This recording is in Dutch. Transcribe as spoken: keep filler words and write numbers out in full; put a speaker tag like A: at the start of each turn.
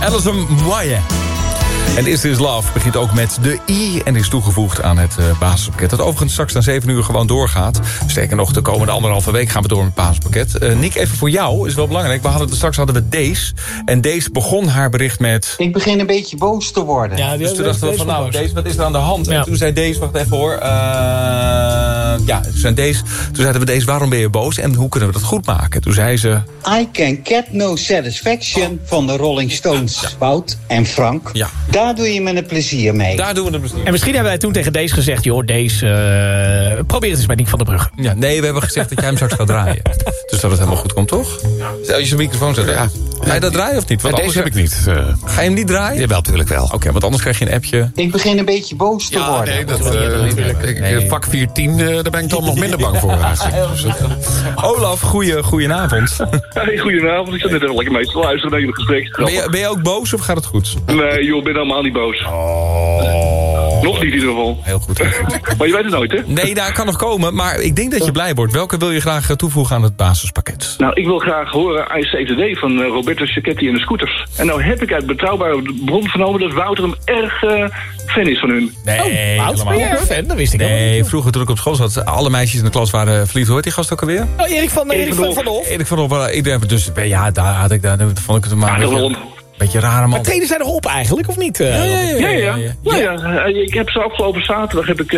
A: Alison Moyet. En Is This Love begint ook met de I en is toegevoegd aan het uh, basispakket. Dat overigens straks na zeven uur gewoon doorgaat. Sterker nog, de komende anderhalve week gaan we door met het basispakket. Uh, Nick, even voor jou, is wel belangrijk. We hadden, straks hadden we Days. En Days begon haar bericht met...
B: Ik begin een beetje boos te worden.
A: Ja, dus toen dachten we van, nou, Days, wat is er aan de hand? Ja. En toen zei Days, wacht even hoor. Uh, ja, toen zei Days, toen zeiden we Days, waarom ben je boos? En hoe kunnen we dat goed maken? Toen zei ze...
B: I can get no satisfaction oh. van de Rolling Stones. Ja. Wout en Frank. Ja. Daar doe je me een plezier mee.
A: Daar doen we een plezier.
C: En misschien hebben wij toen tegen Days gezegd... joh, Days, uh, probeer het eens bij Nick van der Brugge.
A: Ja, nee, we hebben gezegd dat jij hem straks gaat draaien. Dus dat het helemaal goed komt, toch? Ja. Als je zijn microfoon zet, ja. Ga je dat draaien of niet?
D: Want deze heb ik niet. Uh...
A: Ga je hem niet draaien?
D: Jawel, natuurlijk wel.
A: Oké, okay, want anders krijg je een appje.
B: Ik begin een beetje boos te
D: ja,
B: worden.
D: Nee, dat, uh, nee. Vak vier tien, uh, daar ben ik dan nog minder bang voor.
A: Olaf, goeie, goedenavond.
E: Hey, goedenavond. Ik zat net even lekker mee te luisteren naar jullie gesprek.
A: Ben je, ben je ook boos of gaat het goed?
E: Nee, joh, ik ben helemaal niet boos.
A: Oh.
E: Nog niet in ieder geval.
A: Heel goed, heel goed.
E: Maar je weet het nooit, hè?
A: Nee, daar kan nog komen. Maar ik denk dat je blij wordt. Welke wil je graag toevoegen aan het basиspakket?
E: Nou, ik wil graag horen I Save the Day van uh, Roberto Cicchetti en de Scooters. En nou heb ik uit betrouwbare bron vernomen dat Wouter hem erg uh, fan is van hun.
A: Nee,
C: oh, Wouter, ben je erg fan? Dat wist ik
A: Nee,
C: niet.
A: vroeger toen ik op school zat, alle meisjes in de klas waren verliefd. Hoe heet die gast ook alweer?
C: Oh, Erik van, Erik van, van der Hof.
A: Erik van der Hof. Iedereen, dus ja, daar had ik, daar vond ik het maar een beetje, beetje rare man.
C: Maar treden zij nog op eigenlijk, of niet? Uh,
E: ja, ja, ja. ja, ja. ja, ja. ja, ja. Ik heb ze afgelopen zaterdag heb ik